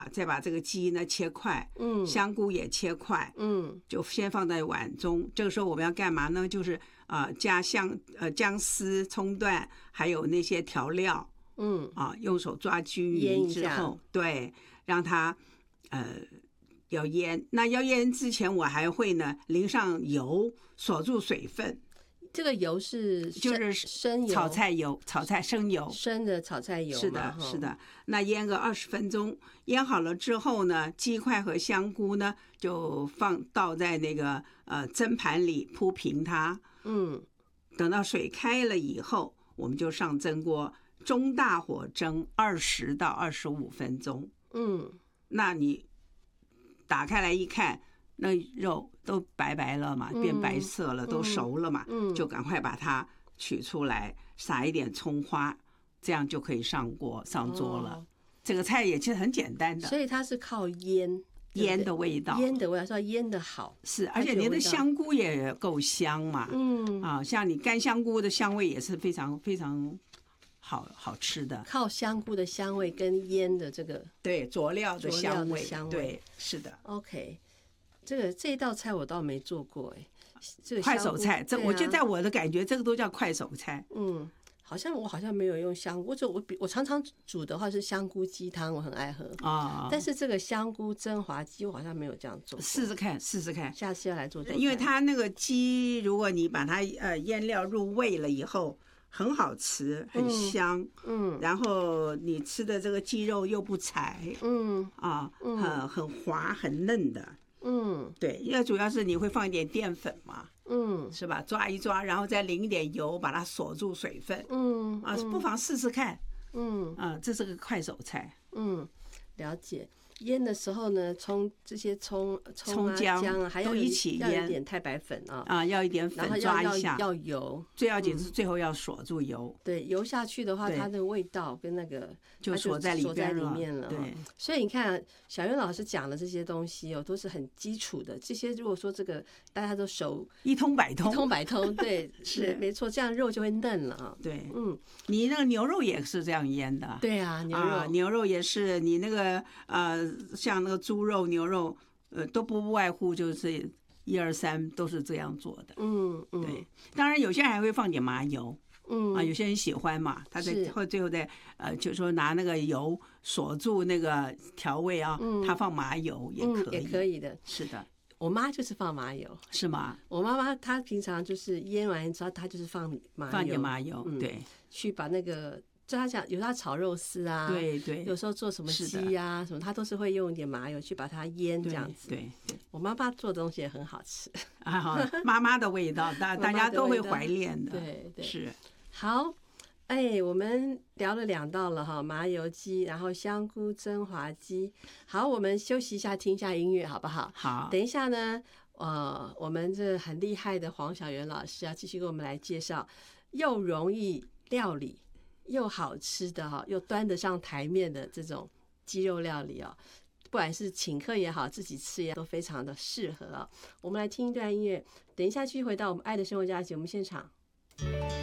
再把这个鸡呢切块，香菇也切块，就先放在碗中。这个时候我们要干嘛呢？就是加姜丝、葱段，还有那些调料，用手抓均匀之后，对，让它要腌。那要腌之前，我还会呢淋上油，锁住水分。 这个油就是生油， 炒菜油，生油， 生的炒菜油。 是的，是的。那腌个20分钟，腌好了之后呢，鸡块和香菇呢就倒在那个蒸盘里铺平它。等到水开了以后，我们就上蒸锅，中大火蒸20到25分钟。那你打开来一看，那肉都白白了嘛，变白色了，都熟了嘛，就赶快把它取出来，撒一点葱花，这样就可以上桌了。这个菜也其实很简单的， 所以它是靠腌的味道， 是要腌的好， 是，而且您的香菇也够香嘛，像你干香菇的香味也是非常非常好吃的， 靠香菇的香味跟腌的这个对佐料的香味，对，是的。 OK， 这一道菜我倒没做过这个快手菜，我觉得在我的感觉，这个都叫快手菜。 我好像没有用香菇，我常常煮的话是香菇鸡汤，我很爱喝但是这个香菇蒸滑鸡我好像没有这样做过， 试试看， 下次要来做。 因为它那个鸡，如果你把它腌料入味了以后，很好吃，很香，然后你吃的这个鸡肉又不柴，很滑很嫩的，对，因为主要是你会放一点淀粉嘛，是吧？抓一抓，然后再淋一点油，把它锁住水分，不妨试试看，这是个快手菜， 了解。腌的时候呢，这些葱姜还要都一起腌， 要一点太白粉要一点粉抓一下， 要油， 最要紧是最后要锁住油。 对，油下去的话，它的味道跟那个就锁在里面了。 对， 所以你看，小袁老师讲的这些东西都是很基础的。这些如果说这个大家都熟， 一通百通， 对，是没错，这样肉就会嫩了对，你那个牛肉也是这样腌的。 对啊， 牛肉也是，你那个像那个猪肉、牛肉，都不外乎就是1、2、3都是这样做的。对，当然有些人还会放点麻油。有些人喜欢嘛，他最后再就说拿那个油锁住那个调味他放麻油也可以的。 是的， 我妈就是放麻油。是吗？我妈妈她平常就是腌完之后，她就是放点麻油， 对， 去把那个。就他讲，有他炒肉丝啊， 对， 有时候做什么鸡啊什么，他都是会用一点麻油去把它腌这样子。 对， 我妈妈做的东西也很好吃妈妈的味道，大家都会怀念的。 对， 是。 好，我们聊了2道了麻油鸡，然后香菇蒸滑鸡。好，我们休息一下，听一下音乐，好不好？ 好。 等一下呢，我们这很厉害的黄小媛老师要继续给我们来介绍又容易料理又好吃的又端得上台面的这种鸡肉料理不管是请客也好，自己吃也好，都非常的适合我们来听一段音乐，等一下继续回到我们爱的生活家节目现场。